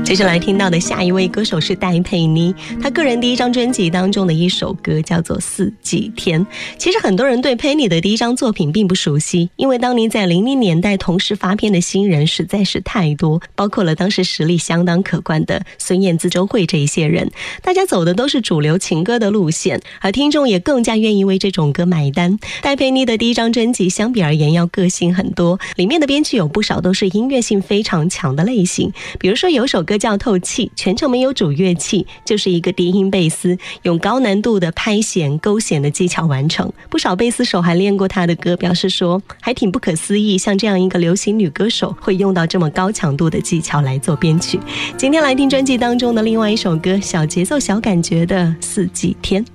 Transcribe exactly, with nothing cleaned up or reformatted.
接着来听到的下一位歌手是戴佩妮，她个人第一张专辑当中的一首歌叫做《四季天》。其实很多人对佩妮的第一张作品并不熟悉，因为当年在零零年代同时发片的新人实在是太多，包括了当时实力相当可观的孙燕姿、周蕙这一些人，大家走的都是主流情歌的路线，而听众也更加愿意为这种歌买单。戴佩妮的第一张专辑相比而言要个性很多，里面的编曲有不少都是音乐性非常强的类型，比如说有首歌叫透气，全程没有主乐器，就是一个低音贝斯用高难度的拍弦勾弦的技巧完成。不少贝斯手还练过他的歌，表示说还挺不可思议，像这样一个流行女歌手会用到这么高强度的技巧来做编曲。今天来听专辑当中的另外一首歌，小节奏小感觉的《四季天》。